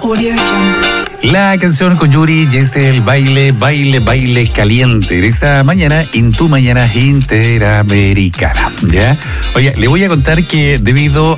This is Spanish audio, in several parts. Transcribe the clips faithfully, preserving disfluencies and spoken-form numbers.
Audio Jungle. La canción con Yuri y este el baile, baile, baile caliente de esta mañana en tu mañana interamericana, ¿ya? Oye, le voy a contar que debido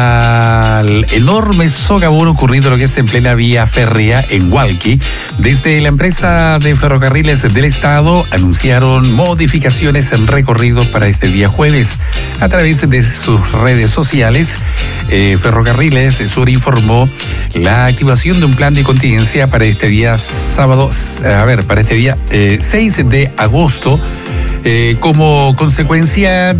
al enorme socavón ocurrido lo que es en plena vía férrea en Hualqui, desde la empresa de ferrocarriles del estado anunciaron modificaciones en recorrido para este día jueves. A través de sus redes sociales, eh, Ferrocarriles Sur informó la activación de un plan de contingencia para este día sábado, a ver, para este día eh, seis de agosto, eh, como consecuencia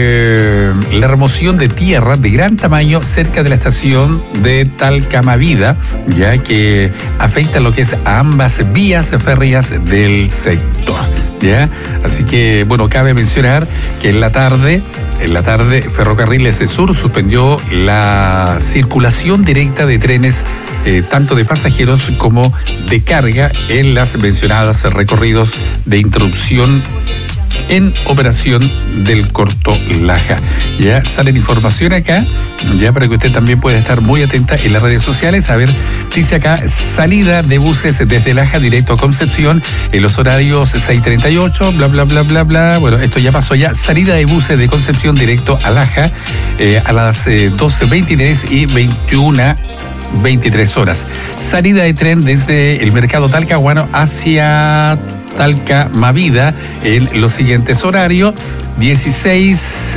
de la remoción de tierra de gran tamaño cerca de la estación de Talcamavida, ya que afecta lo que es a ambas vías férreas del sector, ¿ya? Así que, bueno, cabe mencionar que en la tarde, en la tarde, Ferrocarriles Sur suspendió la circulación directa de trenes, eh, tanto de pasajeros como de carga, en las mencionadas recorridos de interrupción en operación del Corto Laja. Ya salen información acá, ya para que usted también pueda estar muy atenta en las redes sociales. A ver, dice acá, salida de buses desde Laja directo a Concepción en los horarios seis treinta y ocho, bla, bla, bla, bla, bla. Bueno, esto ya pasó ya. Salida de buses de Concepción directo a Laja eh, a las eh, doce veintitrés y veintiuna veintitrés horas. Salida de tren desde el mercado Talcahuano hacia Talcamavida en los siguientes horarios: dieciséis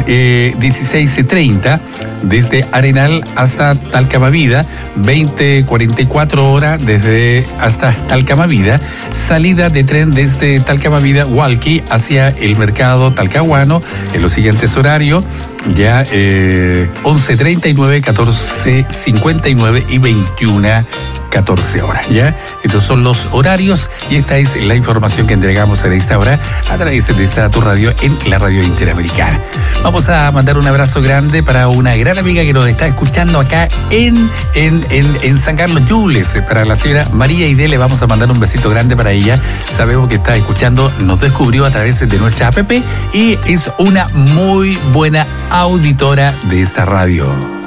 treinta desde Arenal hasta Talcamavida, veinte cuarenta y cuatro horas desde hasta Talcamavida. Salida de tren desde Talcamavida Hualqui hacia el mercado Talcahuano en los siguientes horarios: ya eh, once treinta y nueve, catorce cincuenta y nueve y veintiuna catorce horas, ¿ya? Estos son los horarios y esta es la información que entregamos en esta hora a través de esta tu radio en la radio interamericana. Vamos a mandar un abrazo grande para una gran amiga que nos está escuchando acá en, en, en, en San Carlos Yules, para la señora María Ide. Le vamos a mandar un besito grande para ella. Sabemos que está escuchando, nos descubrió a través de nuestra app y es una muy buena auditora de esta radio.